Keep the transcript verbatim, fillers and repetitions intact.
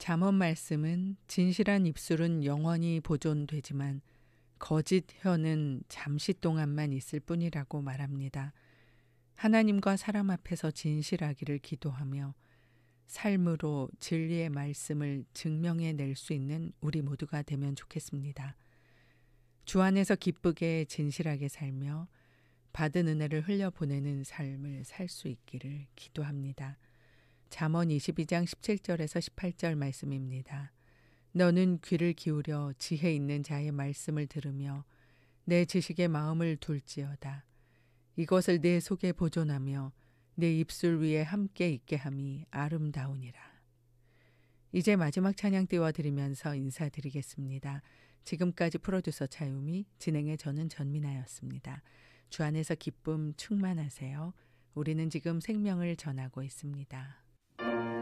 잠언 말씀은 진실한 입술은 영원히 보존되지만 거짓 혀는 잠시 동안만 있을 뿐이라고 말합니다. 하나님과 사람 앞에서 진실하기를 기도하며 삶으로 진리의 말씀을 증명해낼 수 있는 우리 모두가 되면 좋겠습니다. 주 안에서 기쁘게 진실하게 살며 받은 은혜를 흘려보내는 삶을 살 수 있기를 기도합니다. 잠언 이십이 장 십칠 절에서 십팔 절 말씀입니다. 너는 귀를 기울여 지혜 있는 자의 말씀을 들으며 내 지식의 마음을 둘지어다. 이것을 내 속에 보존하며 내 입술 위에 함께 있게 함이 아름다우니라. 이제 마지막 찬양 띄워드리면서 인사드리겠습니다. 지금까지 프로듀서 차유미, 진행의 저는 전민아였습니다. 주 안에서 기쁨 충만하세요. 우리는 지금 생명을 전하고 있습니다.